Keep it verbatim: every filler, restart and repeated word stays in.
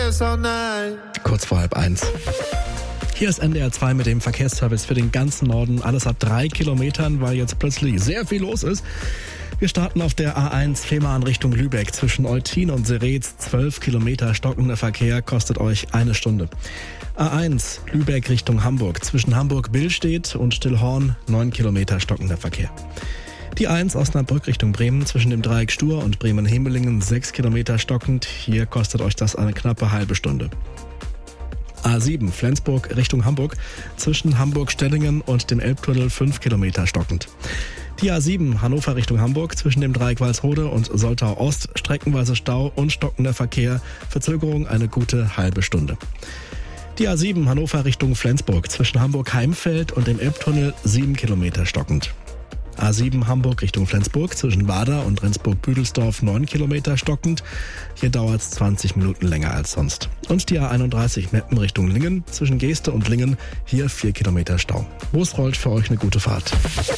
guess all night. Kurz vor halb eins. Hier ist N D R zwei mit dem Verkehrsservice für den ganzen Norden. Alles ab drei Kilometern, weil jetzt plötzlich sehr viel los ist. Wir starten auf der A eins Fehmarn Richtung Lübeck. Zwischen Eutin und Seretz zwölf Kilometer stockender Verkehr, kostet euch eine Stunde. A eins Lübeck Richtung Hamburg. Zwischen Hamburg-Billstedt und Stillhorn neun Kilometer stockender Verkehr. Die eins Osnabrück Richtung Bremen. Zwischen dem Dreieck Stur und Bremen-Hemelingen sechs Kilometer stockend. Hier kostet euch das eine knappe halbe Stunde. A sieben Flensburg Richtung Hamburg. Zwischen Hamburg-Stellingen und dem Elbtunnel fünf Kilometer stockend. Die A sieben Hannover Richtung Hamburg. Zwischen dem Dreieck Walsrode und Soltau Ost streckenweise Stau und stockender Verkehr. Verzögerung eine gute halbe Stunde. Die A sieben Hannover Richtung Flensburg. Zwischen Hamburg-Heimfeld und dem Elbtunnel sieben Kilometer stockend. A sieben Hamburg Richtung Flensburg. Zwischen Wader und Rendsburg-Büdelsdorf neun Kilometer stockend. Hier dauert es zwanzig Minuten länger als sonst. Und die A einunddreißig Meppen Richtung Lingen. Zwischen Geeste und Lingen hier vier Kilometer Stau. Wo es rollt, für euch eine gute Fahrt.